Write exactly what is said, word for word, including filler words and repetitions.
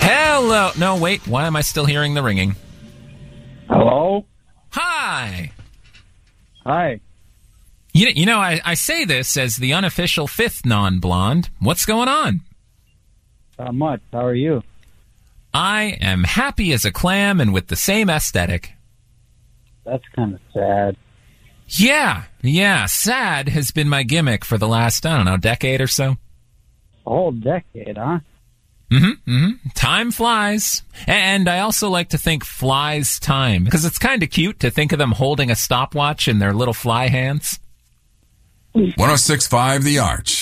Hello. No, wait. Why am I still hearing the ringing? Hello? Hi. Hi. You, you know, I, I say this as the unofficial fifth non-blonde. What's going on? Not much. How are you? I am happy as a clam and with the same aesthetic. That's kind of sad. Yeah, yeah. Sad has been my gimmick for the last, I don't know, decade or so. A whole decade, huh? Mm-hmm, mm-hmm. Time flies. And I also like to think flies time, because it's kind of cute to think of them holding a stopwatch in their little fly hands. one oh six point five The Arch.